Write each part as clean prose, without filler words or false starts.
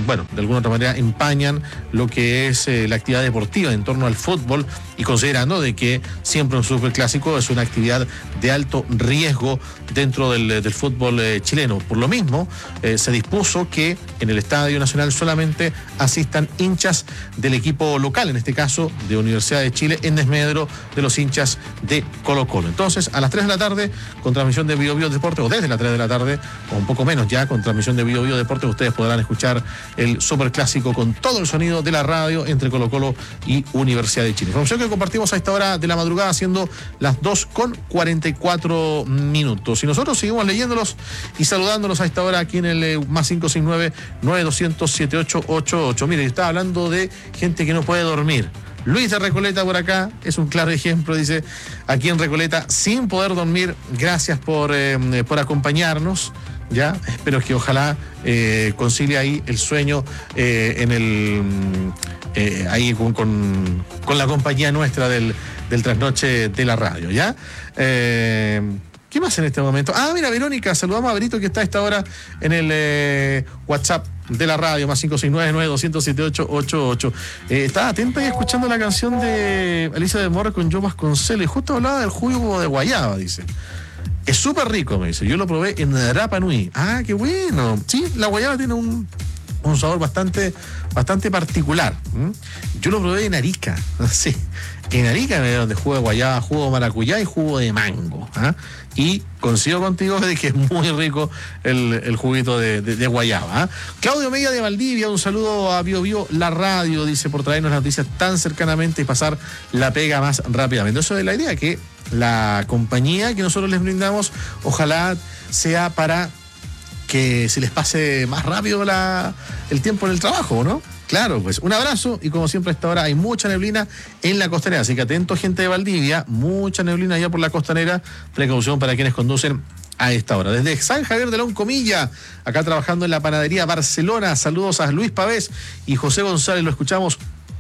bueno, de alguna otra manera empañan lo que es la actividad deportiva en torno al fútbol, y considerando de que siempre un superclásico es una actividad de alto riesgo dentro del fútbol chileno. Por lo mismo, se dispuso que en el Estadio Nacional solamente asistan hinchas del equipo local, en este caso de Universidad de Chile, en desmedro de los hinchas de Colo-Colo. Entonces, a las 3 de la tarde, con transmisión de Bio Bio Deporte, o desde las 3 de la tarde, o un poco menos ya, con transmisión de Bio Bio Deporte, ustedes podrán escuchar el superclásico con todo el sonido de la radio entre Colo-Colo y Universidad de Chile. Información que compartimos a esta hora de la madrugada, siendo las 2:44 minutos. Y nosotros seguimos leyéndolos y saludándolos a esta hora aquí en el más 569-9200-7888. Mire, yo estaba hablando de gente que no puede dormir. Luis de Recoleta por acá es un claro ejemplo, dice, aquí en Recoleta, sin poder dormir. Gracias por acompañarnos. Ya, espero que ojalá concilie ahí el sueño ahí con la compañía nuestra del trasnoche de la radio, ¿ya? ¿Qué más en este momento? Ah, mira, Verónica, saludamos a Berito que está a esta hora en el WhatsApp de la radio, más 569-9200-7888. Estaba atenta y escuchando la canción de Alicia de Morra con Joe Vasconcelos, y justo hablaba del jugo de guayaba, dice. Es súper rico, me dice. Yo lo probé en Rapa Nui. Ah, qué bueno. Sí, la guayaba tiene un sabor bastante particular. Yo lo probé en Arica. Sí. En Arica me dieron de jugo de guayaba, jugo de maracuyá y jugo de mango. Y coincido contigo de que es muy rico el juguito de guayaba. Claudio Media de Valdivia, un saludo a Bio Bio, la radio, dice, por traernos las noticias tan cercanamente y pasar la pega más rápidamente. Eso es la idea, que la compañía que nosotros les brindamos, ojalá sea para que se les pase más rápido el tiempo en el trabajo, ¿no? Claro, pues un abrazo, y como siempre a esta hora hay mucha neblina en la costanera, así que atentos, gente de Valdivia, mucha neblina allá por la costanera, precaución para quienes conducen a esta hora. Desde San Javier de Loncomilla, acá trabajando en la panadería Barcelona, saludos a Luis Pavés y José González, lo escuchamos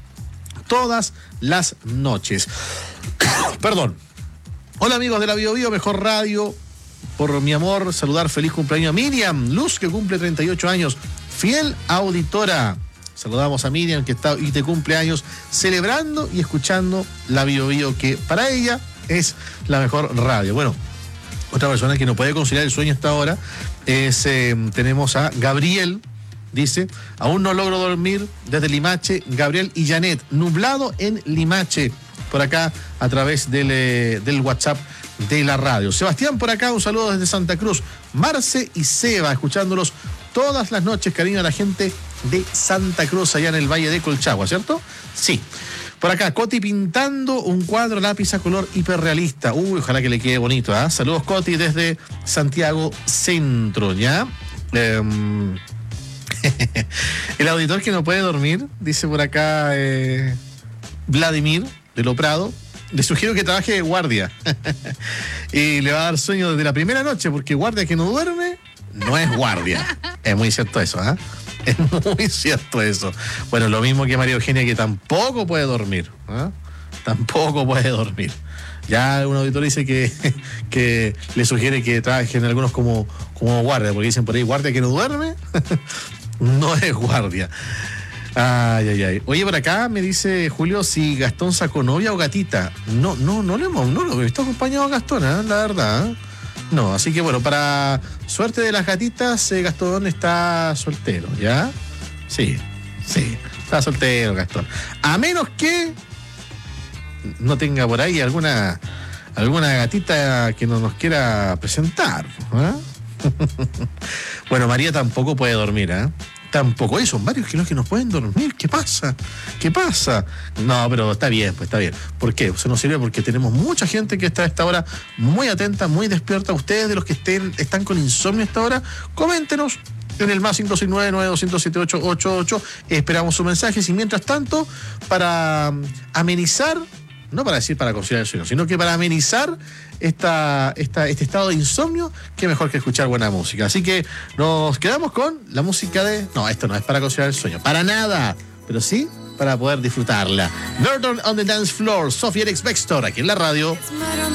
todas las noches. Perdón. Hola amigos de la Bio Bio, mejor radio, por mi amor, saludar feliz cumpleaños a Miriam Luz, que cumple 38 años, fiel auditora. Saludamos a Miriam, que está y de cumpleaños, celebrando y escuchando la Bio Bio, que para ella es la mejor radio. Bueno, otra persona que no puede conciliar el sueño hasta ahora es, tenemos a Gabriel, dice, aún no logro dormir desde Limache, Gabriel y Janet, nublado en Limache, por acá a través del WhatsApp de la radio. Sebastián por acá, un saludo desde Santa Cruz. Marce y Seba, escuchándolos todas las noches, cariño a la gente de Santa Cruz, allá en el Valle de Colchagua, ¿cierto? Sí. Por acá, Coti pintando un cuadro lápiz a color hiperrealista. Uy, ojalá que le quede bonito, ¿ah? Saludos, Coti, desde Santiago Centro, ¿ya? El auditor que no puede dormir, dice por acá Vladimir de Lo Prado, le sugiero que trabaje de guardia y le va a dar sueño desde la primera noche, porque guardia que no duerme no es guardia. Es muy cierto eso, ¿ah? Es muy cierto eso. Bueno, lo mismo que María Eugenia, que tampoco puede dormir, ¿ah? Tampoco puede dormir. Ya un auditor dice que le sugiere que trabajen algunos como guardia, porque dicen por ahí, guardia que no duerme no es guardia. Ay, ay, ay. Oye, por acá me dice Julio si Gastón sacó novia o gatita. No lo he visto acompañado a Gastón, la verdad. No, así que bueno, para suerte de las gatitas, Gastón está soltero, ¿ya? Sí, está soltero Gastón. A menos que no tenga por ahí alguna gatita que no nos quiera presentar, ¿eh? Bueno, María tampoco puede dormir, ¿eh? Tampoco. Oye, son varios que nos pueden dormir. ¿Qué pasa? No, pero está bien, pues está bien. ¿Por qué? Eso nos sirve porque tenemos mucha gente que está a esta hora muy atenta, muy despierta. Ustedes, de los que están con insomnio a esta hora, coméntenos en el más 569-9200-7888. Esperamos sus mensajes, y mientras tanto, para amenizar, no para decir para conciliar el sueño, sino que para amenizar este estado de insomnio, qué mejor que escuchar buena música. Así que nos quedamos con la música de... No, esto no es para conciliar el sueño, para nada, pero sí para poder disfrutarla. Murder on the Dance Floor, Sofía Alex Bextor, aquí en la radio.